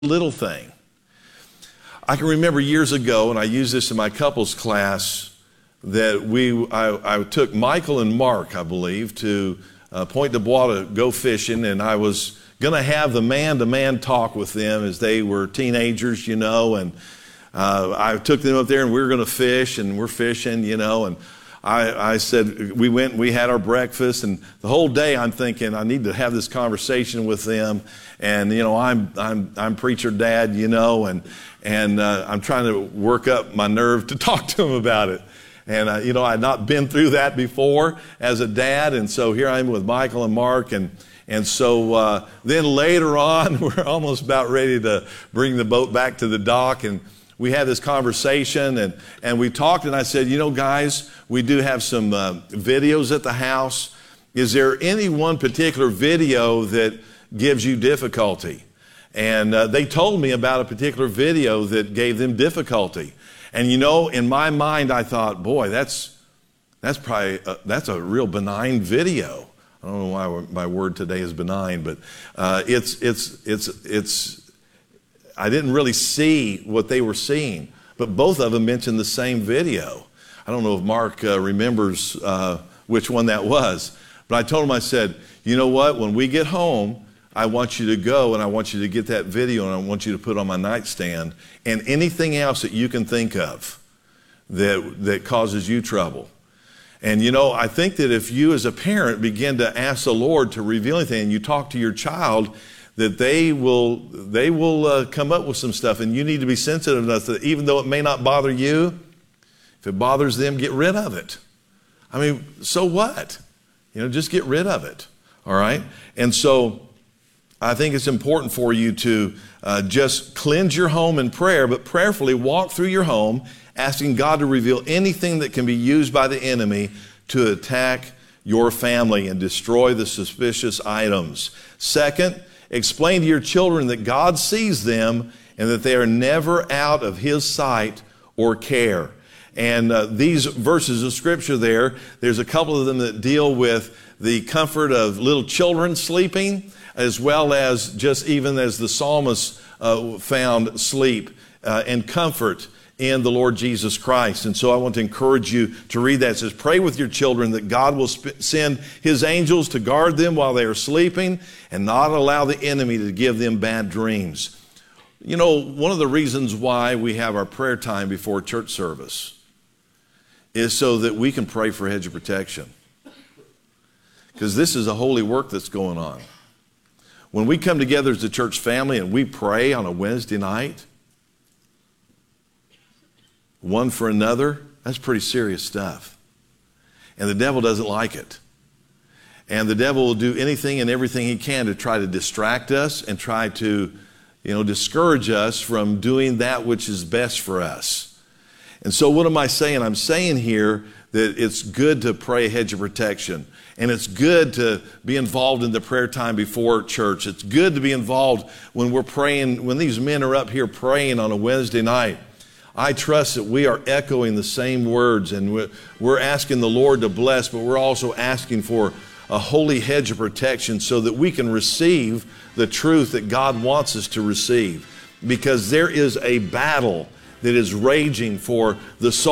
little thing. I can remember years ago, and I used this in my couples class, that I took Michael and Mark, I believe, to Pointe du Bois to go fishing, and I was going to have the man-to-man talk with them as they were teenagers, and I took them up there, and we were going to fish, and we're fishing, and I said, we had our breakfast, and the whole day I'm thinking I need to have this conversation with them, and I'm preacher dad, and I'm trying to work up my nerve to talk to them about it. And I'd not been through that before as a dad, and so here I am with Michael and Mark, and so then later on, we're almost about ready to bring the boat back to the dock, and we had this conversation, and we talked, and I said, guys, we do have some videos at the house. Is there any one particular video that gives you difficulty? And they told me about a particular video that gave them difficulty. And in my mind, I thought, boy, that's a real benign video. I don't know why my word today is benign, but I didn't really see what they were seeing, but both of them mentioned the same video. I don't know if Mark remembers which one that was, but I told him, I said, you know what, when we get home, I want you to go and I want you to get that video and I want you to put it on my nightstand, and anything else that you can think of that causes you trouble. And I think that if you as a parent begin to ask the Lord to reveal anything, and you talk to your child, that they will come up with some stuff, and you need to be sensitive enough that even though it may not bother you, if it bothers them, get rid of it. I mean, so what? Just get rid of it, all right? And so I think it's important for you to just cleanse your home in prayer, but prayerfully walk through your home, asking God to reveal anything that can be used by the enemy to attack your family and destroy the suspicious items. Second, explain to your children that God sees them and that they are never out of His sight or care. And these verses of Scripture there's a couple of them that deal with the comfort of little children sleeping, as well as just even as the psalmist found sleep and comfort in the Lord Jesus Christ. And so I want to encourage you to read that. It says, pray with your children that God will send His angels to guard them while they are sleeping and not allow the enemy to give them bad dreams. One of the reasons why we have our prayer time before church service is so that we can pray for a hedge of protection. Because this is a holy work that's going on. When we come together as a church family and we pray on a Wednesday night, one for another, that's pretty serious stuff. And the devil doesn't like it. And the devil will do anything and everything he can to try to distract us and try to, discourage us from doing that which is best for us. And so what am I saying? I'm saying here that it's good to pray a hedge of protection. And it's good to be involved in the prayer time before church. It's good to be involved when we're praying, when these men are up here praying on a Wednesday night. I trust that we are echoing the same words, and we're asking the Lord to bless, but we're also asking for a holy hedge of protection so that we can receive the truth that God wants us to receive. Because there is a battle that is raging for the soul.